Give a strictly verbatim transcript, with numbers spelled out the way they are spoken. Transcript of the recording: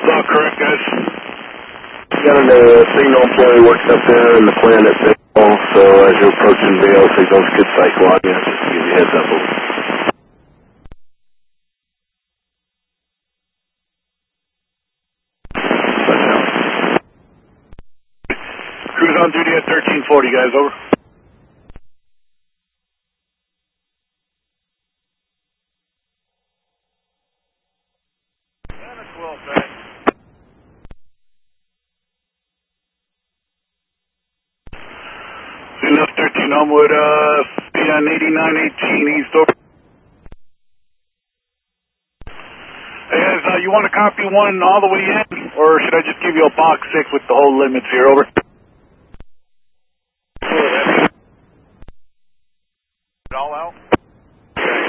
all correct, guys. Got a uh, signal employee works up there in the plant at Vail, so as you're approaching Vail, signals could cycle on you. Just to give you a heads up. Crews on duty at thirteen forty, guys, over. Yeah, that's well, guys. Enough thirteen, Homewood, uh, be on eighty-nine eighteen east, over. Hey, guys, uh, you want to copy one all the way in, or should I just give you a box six with the whole limits here, over?